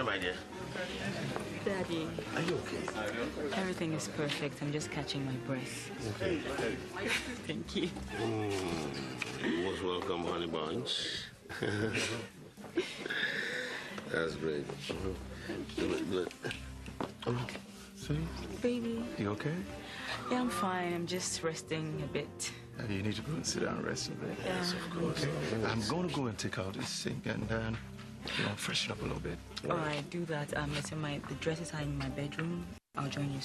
my dear? Daddy. Are you okay? Everything is perfect. I'm just catching my breath. Okay. Thank you. Most welcome, honey bunch. That's great. Good. See? Baby. You okay? Yeah, I'm fine. I'm just resting a bit. You need to go and sit down and rest a bit. Yes, of course. Okay. I'm going to go and take out this sink and then, freshen up a little bit. All right, do that. Listen, the dresses are in my bedroom. I'll join you